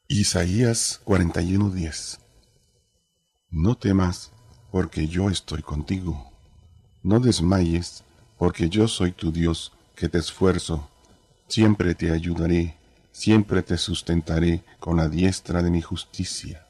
Isaías 41:10. No temas, porque yo estoy contigo. No desmayes, porque yo soy tu Dios, que te esfuerzo. Siempre te ayudaré, siempre te sustentaré con la diestra de mi justicia.